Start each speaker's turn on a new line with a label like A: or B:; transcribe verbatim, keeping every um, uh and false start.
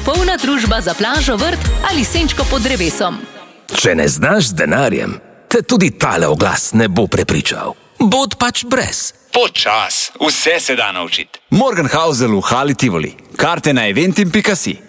A: popolna družba za plažo, vrt ali senčko pod drevesom.
B: Če ne znaš z denarjem, te tudi tale oglas ne bo prepričal. Bod pač brez.
C: Počas, vse se da naučiti.
D: Morgenhausel v Hali Tivoli. Karte na eventim pika si.